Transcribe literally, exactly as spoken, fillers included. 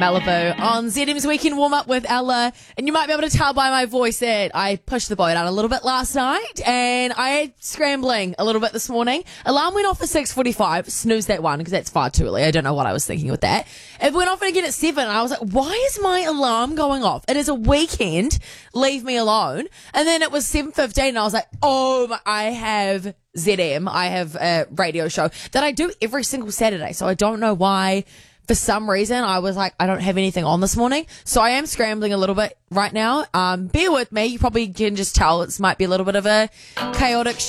Malibu on Z M's Weekend Warm-Up with Ella. And you might be able to tell by my voice that I pushed the boat out a little bit last night and I had scrambling a little bit this morning. Alarm went off at six forty-five. Snooze that one because that's far too early. I don't know what I was thinking with that. It went off again at seven. And I was like, why is my alarm going off? It is a weekend. Leave me alone. And then it was seven fifteen and I was like, oh, my, I have Z M. I have a radio show that I do every single Saturday. So I don't know why. For some reason, I was like, I don't have anything on this morning. So I am scrambling a little bit right now. Um, bear with me. You probably can just tell it might be a little bit of a chaotic